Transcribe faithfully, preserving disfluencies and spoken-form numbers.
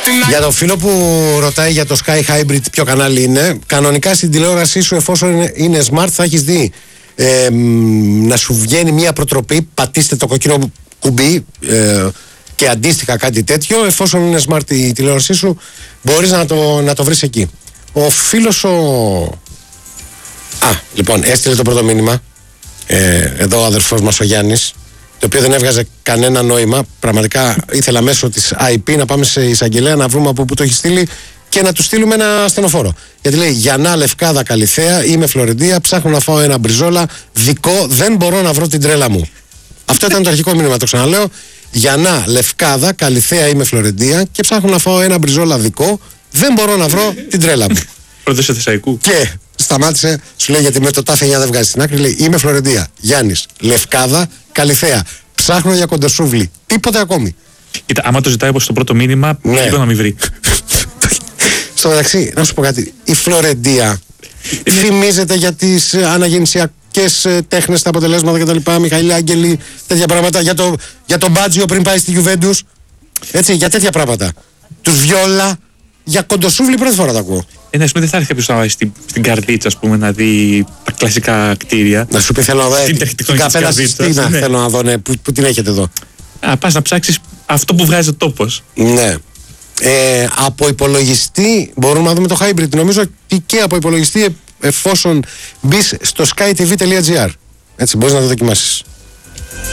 Για το φίλο που ρωτάει για το Sky Hybrid ποιο κανάλι είναι, κανονικά στην τηλεόρασή σου, εφόσον είναι, είναι smart, θα έχεις δει ε, να σου βγαίνει μια προτροπή, πατήστε το κοκκινό κουμπί ε, και αντίστοιχα κάτι τέτοιο. Εφόσον είναι smart η τηλεόρασή σου, μπορείς να το, να το βρεις εκεί. Ο φίλος ο... Α, λοιπόν, έστειλε το πρώτο μήνυμα ε, εδώ ο αδερφός μας ο Γιάννης, το οποίο δεν έβγαζε κανένα νόημα. Πραγματικά ήθελα μέσω της άι πι να πάμε σε εισαγγελέα να βρούμε από πού το έχει στείλει και να του στείλουμε ένα στενοφόρο. Γιατί λέει: Γιαννά, Λευκάδα, Καλιθέα, είμαι Φλωρεντία, ψάχνω να φάω ένα μπριζόλα δικό, δεν μπορώ να βρω την τρέλα μου. Αυτό ήταν το αρχικό μήνυμα, το ξαναλέω. Γιαννά, Λευκάδα, Καλιθέα, είμαι Φλωρεντία και ψάχνω να φάω ένα μπριζόλα δικό, δεν μπορώ να βρω την τρέλα μου. Πρόδωσε Θεσσαϊκού. Και σταμάτησε, σου λέει, γιατί με το τάφε εννιά δεν βγάζει στην άκρη. Λέει: Είμαι Φλωρεντία, Γιάννης, Λευκάδα, Καλιθέα. Ψάχνω για κοντοσούβλι. Τίποτε ακόμη. Κοίτα, άμα το ζητάει όπως το πρώτο μήνυμα, ναι. Λίγο να μην βρει. Στο μεταξύ, να σου πω κάτι. Η Φλωρεντία θυμίζεται για τις αναγεννησιακές τέχνες, τα αποτελέσματα κτλ. Μιχαήλ Άγγελη, τέτοια πράγματα. Για το, για το Μπάτζιο πριν πάει στη Γιουβέντους. Έτσι, για τέτοια πράγματα. Τους Βιόλα. Για κοντοσούβλι πρώτη φορά τα ακούω. Ε, ναι, δεν θα έρθει κάποιος να πάει στην, στην Καρδίτσα, ας πούμε, να δει τα κλασικά κτίρια. Να σου πει: Θέλω να δω την καπέλα Sistina. Θέλω να δω, ναι, που, που την έχετε εδώ. Α, πας να ψάξεις αυτό που βγάζει ο τόπος. Ναι. Ε, από υπολογιστή μπορούμε να δούμε το hybrid. Νομίζω ότι και από υπολογιστή, εφόσον μπεις στο skytv.gr. Έτσι, μπορείς να το δοκιμάσεις.